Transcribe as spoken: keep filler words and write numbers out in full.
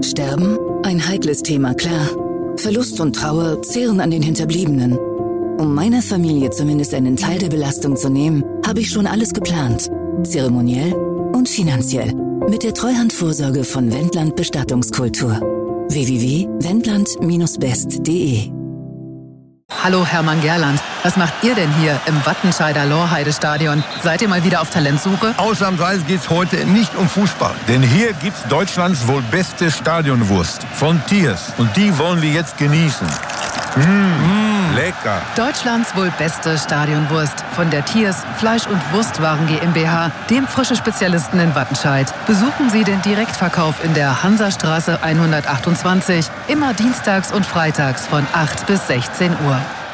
Sterben? Ein heikles Thema, klar. Verlust und Trauer zehren an den Hinterbliebenen. Um meiner Familie zumindest einen Teil der Belastung zu nehmen, habe ich schon alles geplant. Zeremoniell und finanziell. Mit der Treuhandvorsorge von Wendland Bestattungskultur. w w w punkt wendland Bindestrich best punkt de. Hallo Hermann Gerland, was macht ihr denn hier im Wattenscheider Lorheide-Stadion? Seid ihr mal wieder auf Talentsuche? Ausnahmsweise geht's heute nicht um Fußball. Denn hier gibt's Deutschlands wohl beste Stadionwurst von Thiers. Und die wollen wir jetzt genießen. Mmh, lecker. Deutschlands wohl beste Stadionwurst von der Thiers Fleisch- und Wurstwaren GmbH, dem frische Spezialisten in Wattenscheid. Besuchen Sie den Direktverkauf in der Hansastraße hundertachtundzwanzig, immer dienstags und freitags von acht bis sechzehn Uhr.